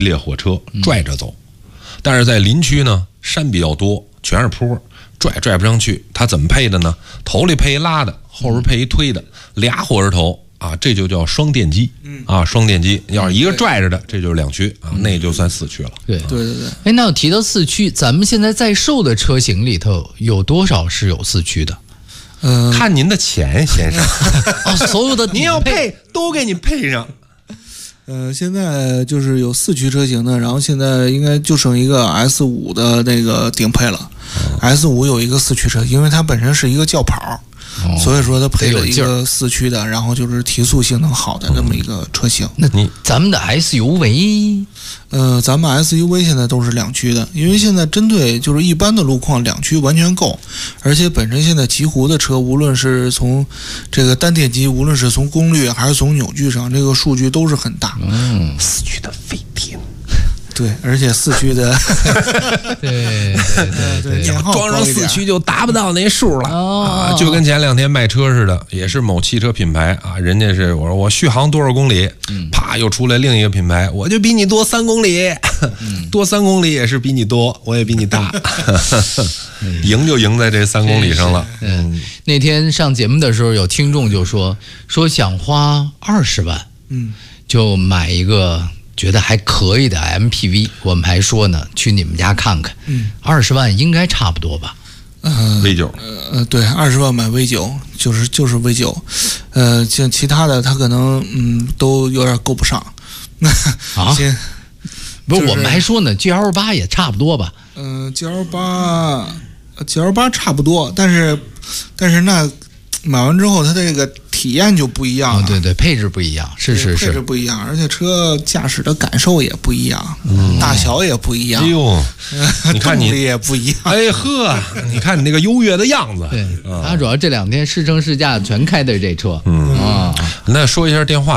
列火车拽着走。但是在林区呢，山比较多，全是坡，拽不上去。它怎么配的呢？头里配一拉的，后边配一推的，俩火车头啊，这就叫双电机。双电机，要是一个拽着的，这就是2驱啊，那就算4驱了。 对。哎，那我提到4驱，咱们现在在售的车型里头有多少是有4驱的？ 看您的钱，先生。 所有的您要配都给你配上。 现在就是有4驱车型的，然后现在应该就剩一个 S5 的那个顶配了。S5 有一个4驱车，因为它本身是一个轿跑，所以说它配了一个4驱的，然后就是提速性能好的这么一个车型。 那咱们的 SUV， 咱们 SUV 现在都是2驱的，因为现在针对就是一般的路况，2驱完全够，而且本身现在极狐的车，无论是从这个单电机，无论是从功率还是从扭矩上，这个数据都是很大。 4驱的费电。 对，而且4驱的， 对， 装上4驱就达不到那数了啊！就跟前2天卖车似的，也是某汽车品牌啊，人家是我说我续航多少公里，啪又出来另一个品牌，我就比你多3公里，多3公里也是比你多，我也比你大，赢就赢在这3公里上了。 那天上节目的时候，有听众就说想花20万，就买一个觉得还可以的 MPV， 我们还说呢，去你们家看看，20万应该差不多吧 ？V9， 对，20万买 V9，就是 V9，像其他的他可能都有点够不上。 啊，不是， 就是我们还说呢 ，GL8 也差不多吧 ？GL8 差不多，但是那买完之后，它这个体验就不一样了。 对，配置不一样，是， 配置不一样，而且车驾驶的感受也不一样，大小也不一样。 哎呦，你看你动力也不一样。 哎呵，你看你那个优越的样子。 对，他主要这2天试乘试驾全开的这车。 那说一下电话。